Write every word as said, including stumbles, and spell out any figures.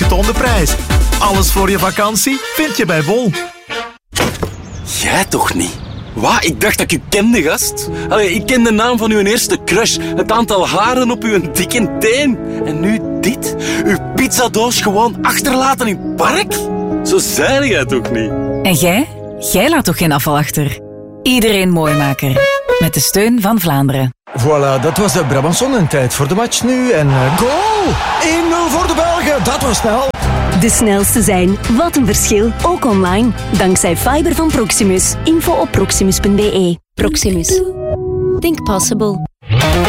getoonde prijs. Alles voor je vakantie vind je bij Bol. Jij toch niet? Wat? Ik dacht dat ik u kende, gast. Allee, ik ken de naam van uw eerste crush. Het aantal haren op uw dikke teen. En nu dit? Uw pizzadoos gewoon achterlaten in het park? Zo zei jij toch niet? En jij? Jij laat toch geen afval achter? Iedereen Mooimaker. Met de steun van Vlaanderen. Voilà, dat was de Brabanson en tijd voor de match nu. En uh, goal! één nul voor de Belgen, dat was snel. De snelste zijn. Wat een verschil. Ook online. Dankzij fiber van Proximus. Info op proximus punt be. Proximus. Think possible.